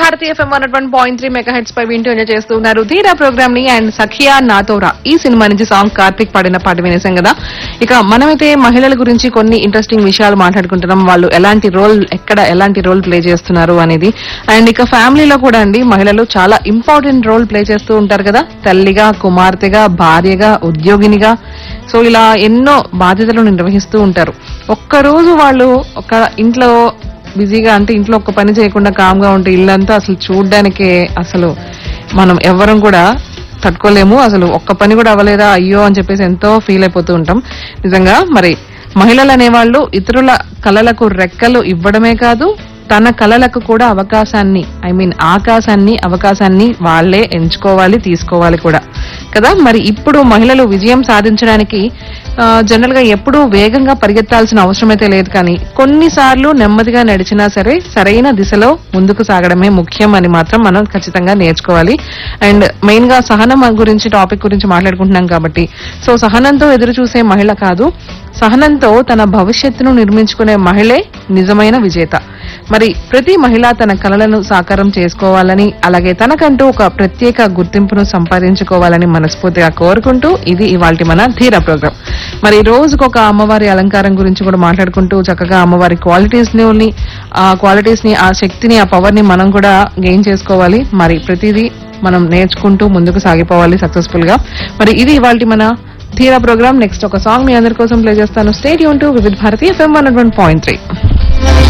Bharati FM 101.3 megahertz పై వింటూ enjoy చేస్తూ ఉన్నారు ధీరా ప్రోగ్రామ్ ని. అండ్ సఖియా నాతోరా ఈ సినిమా నుంచి సాంగ్ కార్తిక్ పాడిన పాట వినేసాం కదా. ఇక మనమైతే మహిళల గురించి కొన్ని ఇంట్రెస్టింగ్ విషయాలు మాట్లాడుకుంటున్నాం. వాళ్ళు ఎలాంటి రోల్ ప్లే చేస్తున్నారు అనేది. అండ్ ఇక ఫ్యామిలీలో కూడా అండి మహిళలు చాలా ఇంపార్టెంట్ రోల్ ప్లే చేస్తూ ఉంటారు కదా. తల్లిగా, కుమార్తెగా, భార్యగా, ఉద్యోగినిగా, సో ఇలా ఎన్నో బాధ్యతలను నిర్వహిస్తూ ఉంటారు. ఒక్కరోజు వాళ్ళు ఒక ఇంట్లో బిజీగా, అంటే ఇంట్లో ఒక్క పని చేయకుండా కామ్గా ఉంటే ఇల్లంతా అసలు చూడ్డానికే అసలు మనం ఎవ్వరం కూడా తట్టుకోలేము. అసలు ఒక్క పని కూడా అవ్వలేదా అయ్యో అని చెప్పేసి ఎంతో ఫీల్ అయిపోతూ ఉంటాం. నిజంగా మరి మహిళలు అనేవాళ్ళు ఇతరుల కలలకు రెక్కలు ఇవ్వడమే కాదు, తన కలలకు కూడా అవకాశాన్ని వాళ్లే ఎంచుకోవాలి, తీసుకోవాలి కూడా కదా. మరి ఇప్పుడు మహిళలు విజయం సాధించడానికి జనరల్ గా ఎప్పుడూ వేగంగా పరిగెత్తాల్సిన అవసరం అయితే లేదు, కానీ కొన్నిసార్లు నెమ్మదిగా నడిచినా సరే సరైన దిశలో ముందుకు సాగడమే ముఖ్యం అని మాత్రం మనం ఖచ్చితంగా నేర్చుకోవాలి. అండ్ మెయిన్ గా సహనం టాపిక్ గురించి మాట్లాడుకుంటున్నాం కాబట్టి, సో సహనంతో ఎదురు చూసే మహిళ కాదు, సహనంతో తన భవిష్యత్తును నిర్మించుకునే మహిళే నిజమైన విజేత. మరి ప్రతి మహిళ తన కలలను సాకారం చేసుకోవాలని, అలాగే తనకంటూ ఒక ప్రత్యేక గుర్తింపును సంపాదించుకోవాలని మనస్ఫూర్తిగా కోరుకుంటూ ఇది ఇవాల్టి మన ధీరా ప్రోగ్రామ్. మరి రోజుకొక అమ్మవారి అలంకారం గురించి కూడా మాట్లాడుకుంటూ చక్కగా అమ్మవారి క్వాలిటీస్ ని, ఆ శక్తిని, ఆ పవర్ ని మనం కూడా గెయిన్ చేసుకోవాలి. మరి ప్రతిదీ మనం నేర్చుకుంటూ ముందుకు సాగిపోవాలి సక్సెస్ఫుల్ గా. మరి ఇది ఇవాల్టి మన ధీరా ప్రోగ్రామ్. నెక్స్ట్ ఒక సాంగ్ మీ అందరి కోసం ప్లే చేస్తాను. స్టే ట్యూన్ టు వివిధ భారతి ఎఫ్ఎం 101.3.